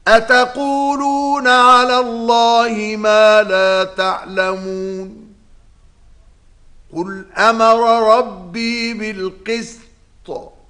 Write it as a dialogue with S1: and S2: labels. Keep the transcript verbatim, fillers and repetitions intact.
S1: أتقولون على الله ما لا تعلمون قل أمر ربي بالقسط